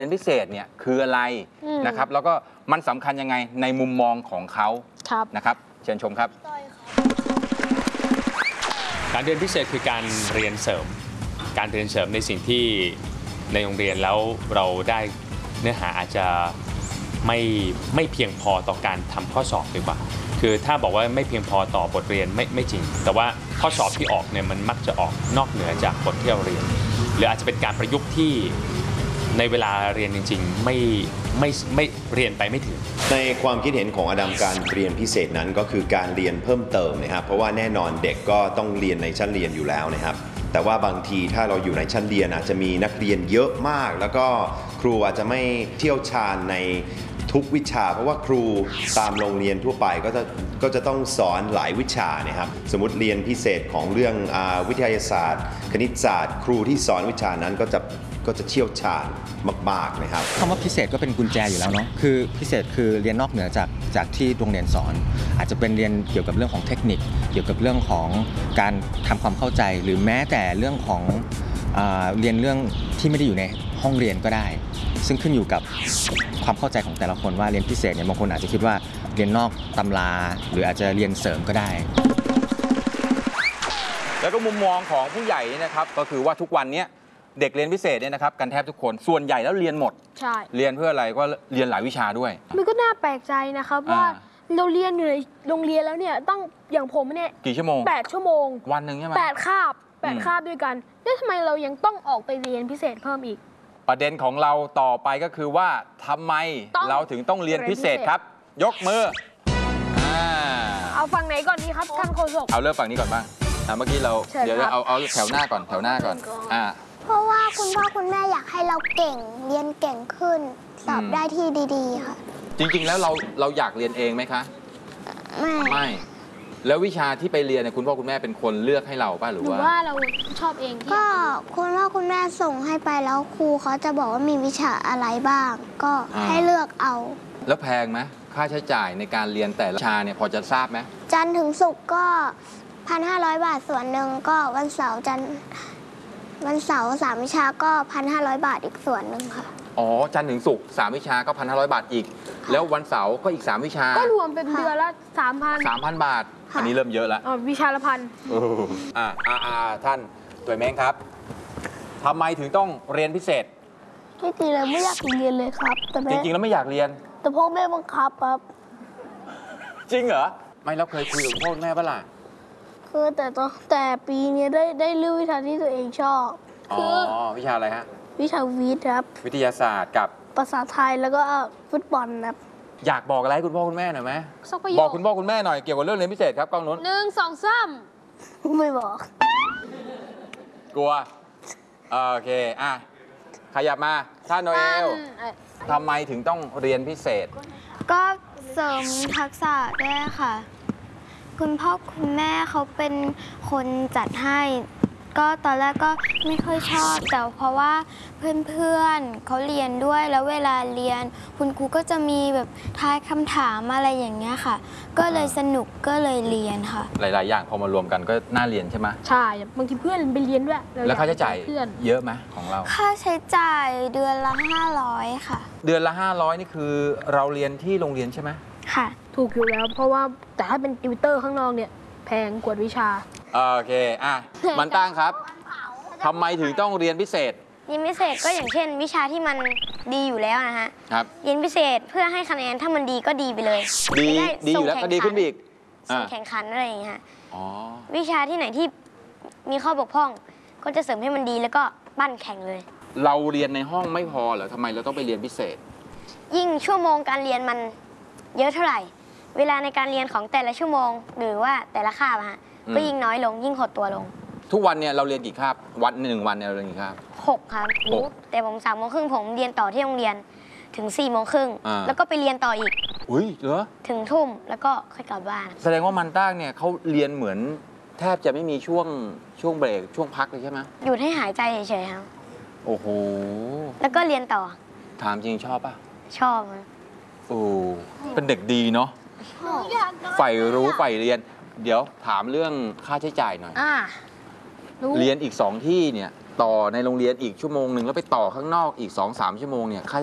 เรียนพิเศษเนี่ยคืออะไรนะครับแล้วก็มันสำคัญยังไงในมุมมองของเขานะครับเชิญชมครับการเรียนพิเศษคือการเรียนเสริมในสิ่งที่ในโรงเรียนแล้วเราได้เนื้อหาอาจจะไม่เพียงพอต่อการทำข้อสอบดีกว่าคือถ้าบอกว่าไม่เพียงพอต่อบทเรียนไม่จริงแต่ว่าข้อสอบที่ออกเนี่ยมันมักจะออกนอกเหนือจากบทที่เราเรียนหรืออาจจะเป็นการประยุกต์ที่ในเวลาเรียนจริงๆไม่เรียนไปไม่ถึงในความคิดเห็นของอดัมการเรียนพิเศษนั้นก็คือการเรียนเพิ่มเติมนะครับเพราะว่าแน่นอนเด็กก็ต้องเรียนในชั้นเรียนอยู่แล้วนะครับแต่ว่าบางทีถ้าเราอยู่ในชั้นเรียนอาจจะมีนักเรียนเยอะมากแล้วก็ครูอาจจะไม่เชี่ยวชาญในทุกวิชาเพราะว่าครูตามโรงเรียนทั่วไปก็จะต้องสอนหลายวิชานะครับสมมติเรียนพิเศษของเรื่องวิทยาศาสตร์คณิตศาสตร์ครูที่สอนวิชานั้นก็จะเชี่ยวชาญมากๆนะครับคำว่าพิเศษก็เป็นกุญแจอยู่แล้วเนาะคือพิเศษคือเรียนนอกเหนือจากที่โรงเรียนสอนอาจจะเป็นเรียนเกี่ยวกับเรื่องของเทคนิคเกี่ยวกับเรื่องของการทำความเข้าใจหรือแม้แต่เรื่องของเรียนเรื่องที่ไม่ได้อยู่ในห้องเรียนก็ได้ซึ่งขึ้นอยู่กับความเข้าใจของแต่ละคนว่าเรียนพิเศษเนี่ยบางคนอาจจะคิดว่าเรียนนอกตำราหรืออาจจะเรียนเสริมก็ได้แล้วก็มุมมองของผู้ใหญ่นี่นะครับก็คือว่าทุกวันนี้เด็กเรียนพิเศษเนี่ยนะครับกันแทบทุกคนส่วนใหญ่แล้วเรียนหมดใช่เรียนเพื่ออะไรก็เรียนหลายวิชาด้วยมันก็น่าแปลกใจนะครับว่าเราเรียนอยู่ในโรงเรียนแล้วเนี่ยต้องอย่างผมเนี่ยกี่ชั่วโมง 8 ชั่วโมงวันหนึ่งใช่ไหม 8 คาบด้วยกันแล้วทำไมเรายังต้องออกไปเรียนพิเศษเพิ่มอีกประเด็นของเราต่อไปก็คือว่าทำไมเราถึงต้องเรียนพิเศษครับยกมือเอาฝั่งไหนก่อนดีครับท่านโฆษกเอาเริ่มฝั่งนี้ก่อนบ้างเมื่อกี้เราเดี๋ยวเอาแถวหน้าก่อนเพราะว่าคุณพ่อคุณแม่อยากให้เราเก่งเรียนเก่งขึ้นสอบได้ที่ดีๆค่ะจริงๆแล้วเราอยากเรียนเองไหมคะไม่แล้ววิชาที่ไปเรียนเนี่ยคุณพ่อคุณแม่เป็นคนเลือกให้เราป่ะหรือว่าเราชอบเองก็คุณพ่อคุณแม่ส่งให้ไปแล้วครูเขาจะบอกว่ามีวิชาอะไรบ้างก็ให้เลือกเอาแล้วแพงไหมค่าใช้จ่ายในการเรียนแต่ละวิชาเนี่ยพอจะทราบไหมจันทร์ถึงศุกร์ก็ 1,500 บาทส่วนหนึ่งก็วันเสาร์3 วิชาก็ 1,500 บาทอีกส่วนหนึ่งค่ะอ๋อจันทร์ถึงศุกร์3 วิชาก็ 1,500 บาทอีกแล้ววันเสาร์ก็อีก3 วิชาก็รวมเป็นเดือนละ 3,000 บาทอันนี้เริ่มเยอะแล้ววิชาละ1,000 ท่านตัวแมงครับทำไมถึงต้องเรียนพิเศษที่จริงแล้วไม่อยากเรียนเลยครับแต่จริงๆแล้วไม่อยากเรียนแต่พ่อแม่บังคับครับจริงเหรอไม่เราเคยคุยกับพ่อแม่ป่ะล่ะคือแต่ปีนี้ได้เลือกวิชาที่ตัวเองชอบคือวิชาอะไรฮะวิชาวิทย์ครับวิทยาศาสตร์กับภาษาไทยแล้วก็ฟุตบอลครับอยากบอกอะไรคุณพ่อคุณแม่หน่อยไหมบอกคุณพ่อคุณแม่หน่อยเกี่ยวกับเรื่องเรียนพิเศษครับกล้องนู้น 1 2 3 ไม่บอกกลัวโอเคขยับมาท่านโนเอลทำไมถึงต้องเรียนพิเศษก็เสริมทักษะได้ค่ะคุณพ่อคุณแม่เขาเป็นคนจัดให้ก็ตอนแรกก็ไม่ค่อยชอบแต่เพราะว่าเพื่อนๆเขาเรียนด้วยแล้วเวลาเรียนคุณครูก็จะมีแบบทายคำถามอะไรอย่างเงี้ยค่ะก็เลยสนุกก็เลยเรียนค่ะหลายๆอย่างพอมารวมกันก็น่าเรียนใช่ไหมใช่บางทีเพื่อนไปเรียนด้วยแล้วค่าใช้จ่ายเยอะไหมของเราค่าใช้จ่ายเดือนละ500ค่ะเดือนละ500นี่คือเราเรียนที่โรงเรียนใช่ไหมค่ะถูกอยู่แล้วเพราะว่าแต่ถ้าเป็นติวเตอร์ข้างนอกเนี่ยแพงกว่าวิชาโอเคมันตั้งครับทำไมถึงต้องเรียนพิเศษเรียนพิเศษก็อย่างเช่นวิชาที่มันดีอยู่แล้วนะฮะครับเรียนพิเศษเพื่อให้คะแนนถ้ามันดีก็ดีไปเลยดีอยู่แล้วก็ดีขึ้นอีกส่งแข่งขันอะไรอย่างเงี้ยวิชาที่ไหนที่มีข้อบกพร่องก็จะเสริมให้มันดีแล้วก็ปั้นแข่งเลยเราเรียนในห้องไม่พอเหรอทำไมเราต้องไปเรียนพิเศษยิ่งชั่วโมงการเรียนมันเยอะเท่าไหร่เวลาในการเรียนของแต่ละชั่วโมงหรือว่าแต่ละคาบฮะก็ยิ่งน้อยลงยิ่งหดตัวลงทุกวันเนี่ยเราเรียนกี่คาบวัน1 วันเนี่ยเราเรียนกี่คาบ 6 ครับแต่ผม3 โมงครึ่งผมเรียนต่อที่โรงเรียนถึง4 โมงครึ่งแล้วก็ไปเรียนต่ออีกเหรอถึงทุ่มแล้วก็ค่อยกลับบ้านแสดงว่ามันตั้งเนี่ยเขาเรียนเหมือนแทบจะไม่มีช่วงเบรกช่วงพักเลยใช่ไหมหยุดให้หายใจเฉยๆครับโอ้โหแล้วก็เรียนต่อถามจริงชอบป่ะชอบเป็นเด็กดีเนาะใฝ่รู้ใฝ่เรียนเดี๋ยวถามเรื่องค่าใช้จ่ายหน่อยเรียนอีก2 ที่เนี่ยต่อในโรงเรียนอีกชั่วโมงหนึ่งแล้วไปต่อข้างนอกอีก 2-3 ชั่วโมงเนี่ยค่า